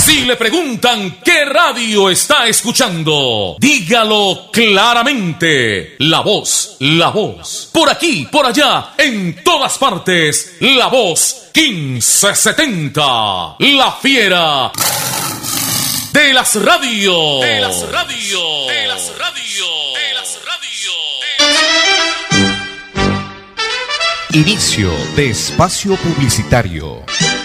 Si le preguntan qué radio está escuchando, dígalo claramente. La Voz, La Voz. Por aquí, por allá, en todas partes, La Voz 1570. La fiera de las radios. De las radios. De las radios. De las radios. Inicio de espacio publicitario.